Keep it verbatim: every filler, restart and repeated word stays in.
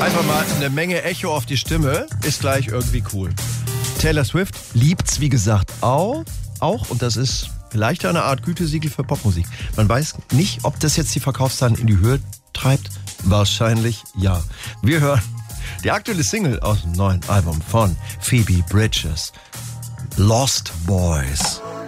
Einfach mal eine Menge Echo auf die Stimme, ist gleich irgendwie cool. Taylor Swift liebt's, wie gesagt, auch, auch und das ist vielleicht eine Art Gütesiegel für Popmusik. Man weiß nicht, ob das jetzt die Verkaufszahlen in die Höhe treibt. Wahrscheinlich ja. Wir hören die aktuelle Single aus dem neuen Album von Phoebe Bridgers, Lost Boys.